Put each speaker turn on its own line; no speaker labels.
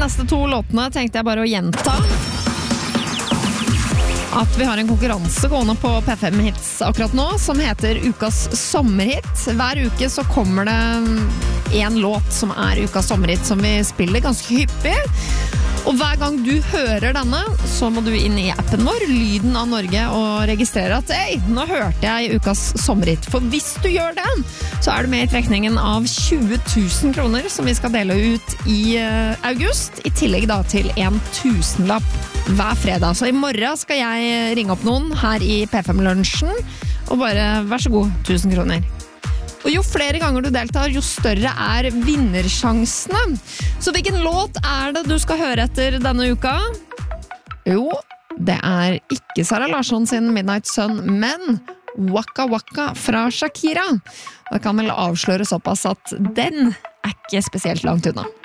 neste 2 låtene tenkte jeg bare å gjenta at vi har en konkurranse gående på P5 Hits akkurat nå, som heter Ukas sommerhit. Hver uke så kommer det en låt som er Ukas sommerhit, som vi spiller ganske hyppig. Og hver gang du hører denne, så må du inn i appen vår, Lyden av Norge, og registrere at «Hei, nå hørte jeg Ukas sommerhit». For hvis du gjør det, så er du med i trekningen av 20 000 kroner som vi skal dele ut i august, i tillegg da til en 1000-lapp hver fredag. Så i morgen skal jeg ringe opp noen her i P5-lunsjen, og bare, vær så god, 1000 kroner. Og jo flere ganger du deltar, jo større er vinnersjansene. Så hvilken låt er det du skal høre etter denne uka? Jo, det er ikke Sara Larsson sin Midnight Sun, men Waka Waka fra Shakira. Og jeg kan vel avsløre såpass at den er ikke spesielt langt unna.